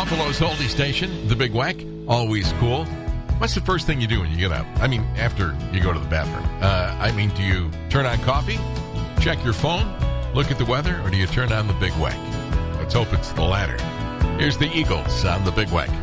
Buffalo's oldie station, The Big Wack, always cool. What's the first thing you do when you get up? I mean, after you go to the bathroom. Do you turn on coffee, check your phone, look at the weather, or do you turn on The Big Wack? Let's hope it's the latter. Here's the Eagles on The Big Wack.